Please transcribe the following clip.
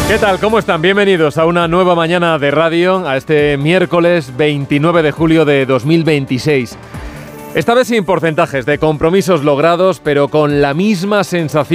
¿Qué tal? ¿Cómo están? Bienvenidos a una nueva mañana de radio, a este miércoles 29 de julio de 2026. Esta vez sin porcentajes de compromisos logrados, pero con la misma sensación